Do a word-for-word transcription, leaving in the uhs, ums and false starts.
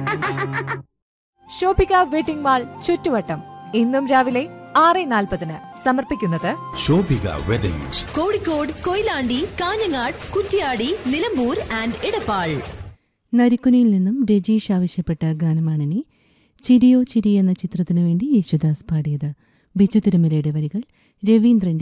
Shoppika wedding mall ചുറ്റുവട്ടം ഇന്നും രാവിലെ ആറ് നാൽപ്പതിന് സമർപ്പിക്കുന്നത് ശോഭിക വെഡിങ്സ്, കോഴിക്കോട്, കൊയിലാണ്ടി, കാഞ്ഞങ്ങാട്, കുറ്റ്യാടി, നിലമ്പൂർ ആൻഡ് ഇടപ്പാൾ. നരിക്കുനിയിൽ നിന്നും രജീഷ് ആവശ്യപ്പെട്ട ഗാനമാണിനി. ചിരിയോ ചിരി എന്ന ചിത്രത്തിനു വേണ്ടി യേശുദാസ് പാടിയത്. ബിജു തിരുമലയുടെ വരികൾ, രവീന്ദ്രന്റെ